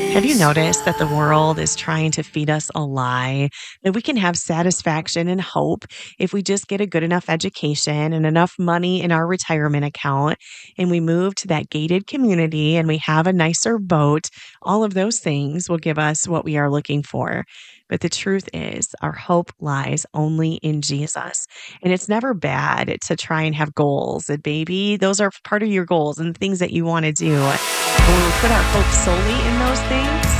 Have you noticed that the world is trying to feed us a lie that we can have satisfaction and hope if we just get a good enough education and enough money in our retirement account and we move to that gated community and we have a nicer boat? All of those things will give us what we are looking for. But the truth is, our hope lies only in Jesus. And it's never bad to try and have goals. And baby, those are part of your goals and things that you want to do. But when we put our hope solely in those things,